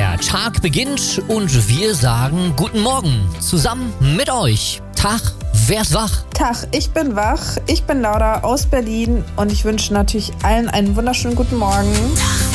Der Tag beginnt und wir sagen guten Morgen zusammen mit euch. Tag, wer ist wach? Tag, ich bin wach. Ich bin Laura aus Berlin und ich wünsche natürlich allen einen wunderschönen guten Morgen.